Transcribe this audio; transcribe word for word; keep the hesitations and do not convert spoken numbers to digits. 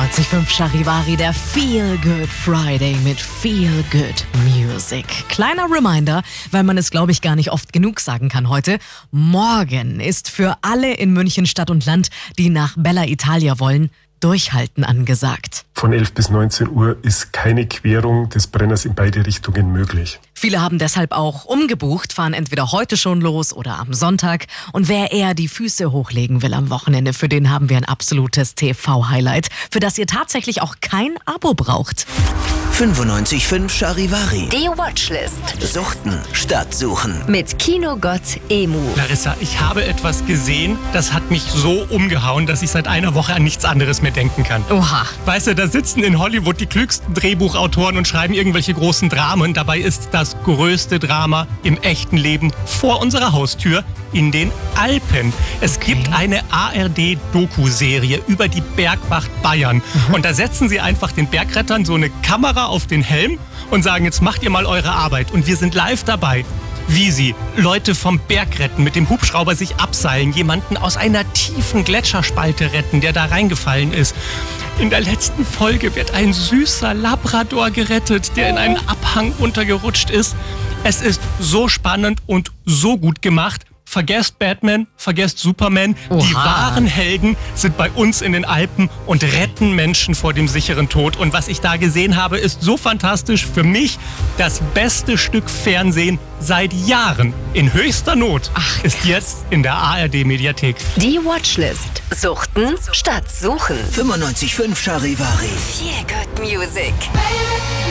fünfundneunzig Komma fünf Charivari, der Feel Good Friday mit Feel Good Music. Kleiner Reminder, weil man es, glaube ich, gar nicht oft genug sagen kann heute. Morgen ist für alle in München Stadt und Land, die nach Bella Italia wollen, Durchhalten angesagt. Von elf bis neunzehn Uhr ist keine Querung des Brenners in beide Richtungen möglich. Viele haben deshalb auch umgebucht, fahren entweder heute schon los oder am Sonntag. Und wer eher die Füße hochlegen will am Wochenende, für den haben wir ein absolutes T V-Highlight, für das ihr tatsächlich auch kein Abo braucht. fünfundneunzig Komma fünf Charivari. Die Watchlist. Suchten statt suchen. Mit Kinogott Emu. Larissa, ich habe etwas gesehen, das hat mich so umgehauen, dass ich seit einer Woche an nichts anderes mehr denken kann. Oha. Weißt du, da sitzen in Hollywood die klügsten Drehbuchautoren und schreiben irgendwelche großen Dramen. Dabei ist das größte Drama im echten Leben vor unserer Haustür in den Alpen. Es Okay. gibt eine A R D-Doku-Serie über die Bergwacht Bayern. Mhm. Und da setzen sie einfach den Bergrettern so eine Kamera auf den Helm und sagen, jetzt macht ihr mal eure Arbeit. Und wir sind live dabei, wie sie Leute vom Berg retten, mit dem Hubschrauber sich abseilen, jemanden aus einer tiefen Gletscherspalte retten, der da reingefallen ist. In der letzten Folge wird ein süßer Labrador gerettet, der in einen Abhang untergerutscht ist. Es ist so spannend und so gut gemacht. Vergesst Batman, vergesst Superman. Oha. Die wahren Helden sind bei uns in den Alpen und retten Menschen vor dem sicheren Tod. Und was ich da gesehen habe, ist so fantastisch. Für mich das beste Stück Fernsehen seit Jahren. In höchster Not Ach, ist jetzt in der A R D-Mediathek. Die Watchlist. Suchten statt suchen. fünfundneunzig Komma fünf Charivari. Feel Good Music.